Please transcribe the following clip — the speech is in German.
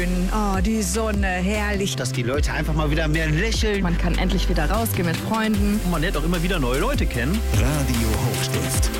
schön. Oh, die Sonne, herrlich. Dass die Leute einfach mal wieder mehr lächeln. Man kann endlich wieder rausgehen mit Freunden. Und man lernt auch immer wieder neue Leute kennen. Radio Hochstift.